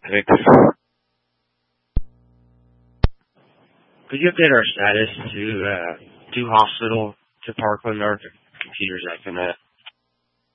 Vic, could you update our status to hospital to Parkland? Our computer's acting up.